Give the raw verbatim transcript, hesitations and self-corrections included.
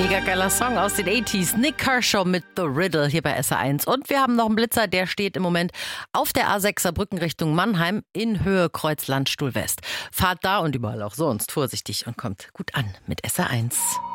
Mega geiler Song aus den achtziger. Nick Kershaw mit The Riddle hier bei S R eins. Und wir haben noch einen Blitzer, der steht im Moment auf der A sechs Saarbrücken Richtung Mannheim in Höhe Kreuz Landstuhl West. Fahrt da und überall auch sonst vorsichtig und kommt gut an mit S R eins.